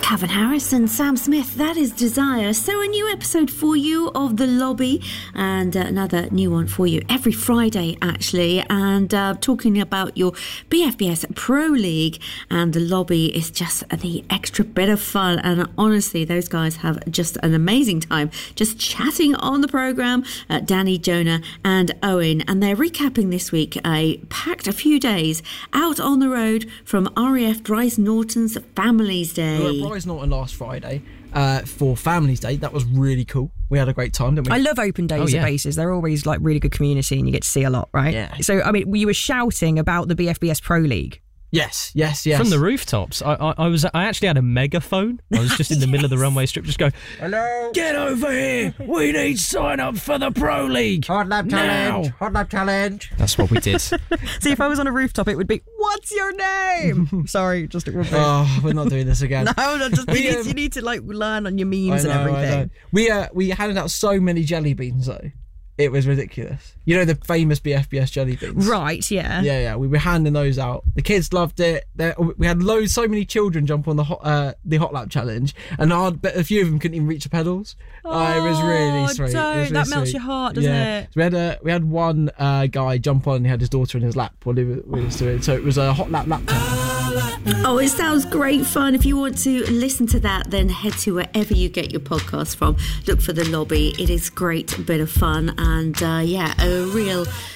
Calvin Harris and Sam Smith, that is Desire. So a new episode for you of The Lobby, and another new one for you every Friday, actually, and talking about your BFBS Pro League, and The Lobby is just the extra bit of fun, and honestly, those guys have just an amazing time just chatting on the programme, Danny, Jonah and Owen, and they're recapping this week a few days out on the road from RAF Bryce Norton's Families Day. We were at Bryce Norton last Friday for Families Day. That was really cool. We had a great time, didn't we? I love open days at bases. They're always like really good community and you get to see a lot, right? Yeah. So, I mean, you were shouting about the BFBS Pro League. Yes. From the rooftops. I actually had a megaphone. I was just in the middle of the runway strip, just going, hello, get over here. We need sign up for the Pro League. Hot lap challenge. Hot lap challenge. That's what we did. See, if I was on a rooftop, it would be, what's your name? Sorry, just ignore me. Oh, we're not doing this again. No, just you need to like learn on your memes and everything. We handed out so many jelly beans though. It was ridiculous. You know the famous BFBS jelly beans? Right, yeah. Yeah. We were handing those out. The kids loved it. We had so many children jump on the hot lap challenge, and a few of them couldn't even reach the pedals. It was really sweet. That melts your heart, doesn't it? So we had one guy jump on and he had his daughter in his lap while he was doing it. So it was a hot lap challenge. Oh, it sounds great fun. If you want to listen to that, then head to wherever you get your podcast from. Look for The Lobby. It is a great bit of fun, and a real